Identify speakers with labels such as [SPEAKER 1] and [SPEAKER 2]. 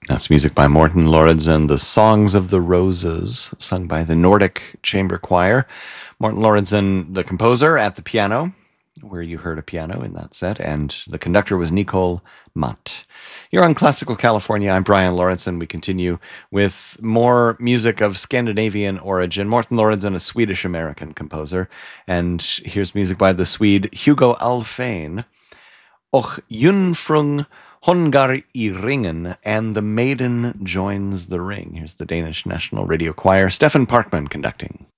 [SPEAKER 1] That's music by Morten Lorentzen, The Songs of the Roses, sung by the Nordic Chamber Choir. Morten Lorentzen, the composer, at the piano, where you heard a piano in that set, and the conductor was Nicole Matt. You're on Classical California. I'm Brian Lorentzen. We continue with more music of Scandinavian origin. Morten Lorentzen, a Swedish-American composer, and here's music by the Swede Hugo Alfvén. Och Jungfrun Hongar I ringen, and the maiden joins the ring. Here's the Danish National Radio Choir. Stefan Parkman conducting.